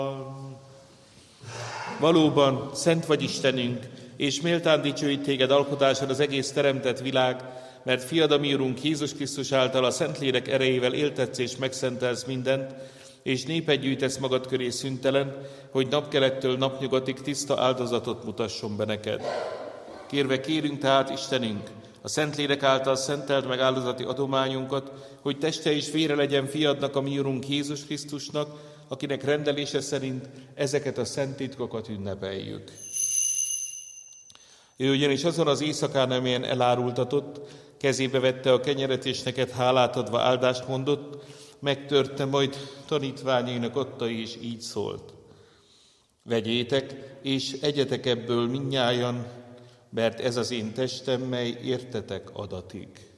Valóban szent vagy Istenünk, és méltán dicsőít téged alkotásod az egész teremtett világ, mert fiad, a mi Urunk Jézus Krisztus által a Szentlélek erejével éltetsz és megszentelsz mindent, és népet gyűjtesz magad köré szüntelen, hogy napkelettől napnyugatig tiszta áldozatot mutasson be neked. Kérünk tehát, Istenünk, a Szentlélek által szenteld meg áldozati adományunkat, hogy teste és vére legyen fiadnak, a mi Urunk Jézus Krisztusnak, akinek rendelése szerint ezeket a szent titkokat ünnepeljük. Ő ugyanis azon az éjszakán, amelyen elárultatott, kezébe vette a kenyeret, és neked hálát adva áldást mondott, megtörte, majd tanítványainak adta, és így szólt. Vegyétek, és egyetek ebből mindnyájan, mert ez az én testem, mely értetek adatik.